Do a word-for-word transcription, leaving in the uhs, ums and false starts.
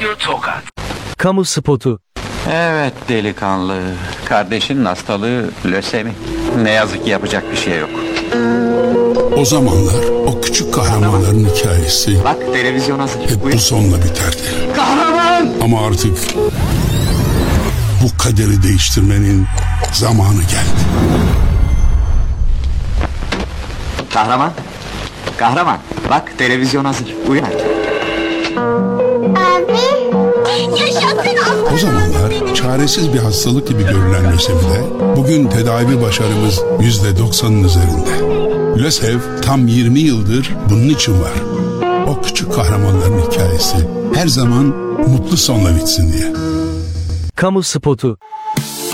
Radyo Tokat. Kamu spotu. Evet delikanlı. Kardeşinin hastalığı lösemi. Ne yazık ki yapacak bir şey yok. O zamanlar o küçük kahramanların hikayesi Bak televizyon hazır. hep Buyur. bu sonla biterdi. Kahraman! Ama artık bu kaderi değiştirmenin zamanı geldi. Kahraman. Kahraman. Bak televizyon hazır. Uyan. O zamanlar çaresiz bir hastalık gibi görülen lösemide bugün tedavi başarımız yüzde doksanın üzerinde. LÖSEV tam yirmi yıldır bunun için var. O küçük kahramanların hikayesi her zaman mutlu sonla bitsin diye. Kamu spotu.